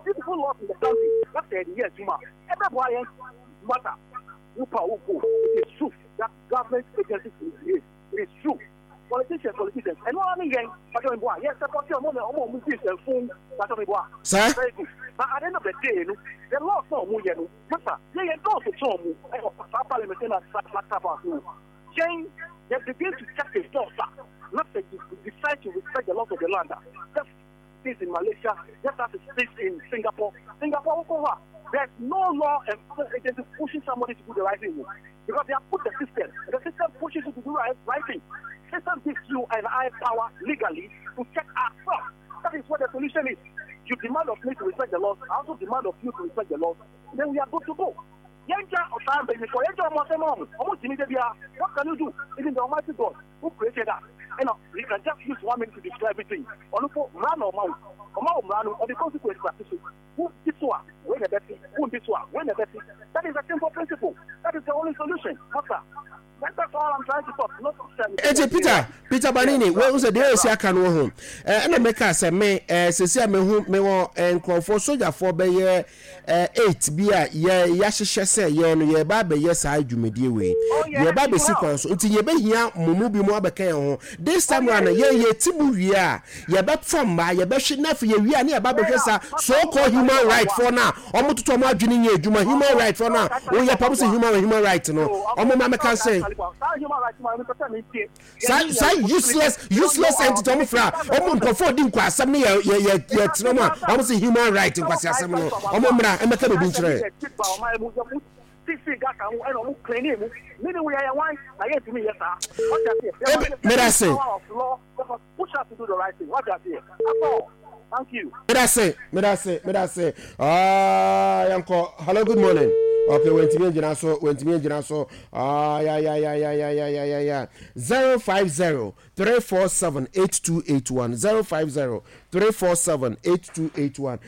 beautiful laws in the country. That's the yes, everybody matter. It is true that government agencies is it is true. Politicians, and one again, yes, support your money, almost and phone, sir. Very good. But at the end of the day, the law is not moving. Master, they don't control me. Parliament change, they begin to check the law, not that you decide to respect the laws of the land. Just this in Malaysia, just as it is in Singapore. There's no law enforcement agency pushing somebody to do the right thing because they have put the system. The system pushes you to do the right thing. The system gives you and I power legally to check ourselves. That is what the solution is. You demand of me to respect the laws. I also demand of you to respect the laws. Then we are good to go. What can you do? Even the Almighty God who created us. You can just use 1 minute to describe everything. Or man or mouse. Or the consequence practices. Who this one? When the best? Who this one? When the best? That is a simple principle. That is the only solution. Master. That's all I'm trying to talk. Not Peter Banini, where was the day I can go home? And I make us a me, Cecilia me and call for soldier for by 8 beer, Yasha say, ye baby, yes, I do me dear way. Your baby sequence until you be here, Mumubi Mobaka. This time round, ye Tiburia, ye back from my your best nephew, ye are near Babasa, so called human right for now. Almost to my junior, human right for now. Oh, you're probably human right, no. Mama can say. Useless entity fra omo for din kwa asem ne ye troma omo say human right in kwasi asem no omo mra emeka be nchire Thank you. Medase. Yanko, hello, good morning. Okay, went to me, Jinaso. Yeah. 050-347-8281. 050-347-8281.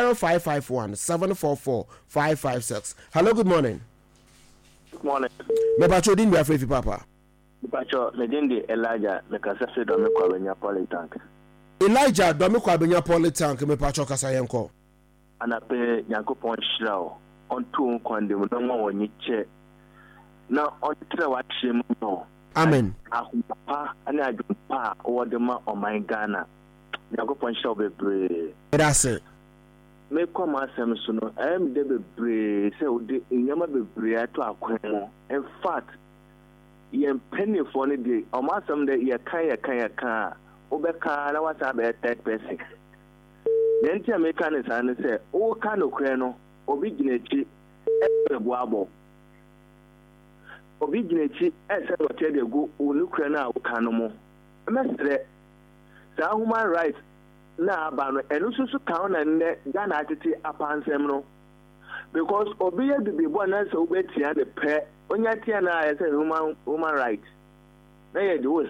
0551-744-556. Hello, good morning. Good morning. Mebacho din be afrefi papa. Mebacho, Legendi Elijah, the Cassafe Domico Abenya Polytank. Elijah Domico Abenya Polytank, Mebacho Kasayenko. Anape Yankopon Shrao. On two condemn no one you check. Now on to watch him no. Amen. Papa and I do pa or the ma on my Ghana. Yankopon shall be brave. That's it. Make come as Samson. I am the brave. So the Yama be brave to a queen. In fact, you penny for any day. Or my some day you can. Obeka, I was a third person. Then the American is and say, oh, kind of crano. Obiginachi Ebuabo Obiginachi Esawated go Ulukrana Canomo. Mestre the human rights now ban and also count and Ghana attitude upon Semno because Obia to be one as Obeti and the pair Onyatiana as a human right. They do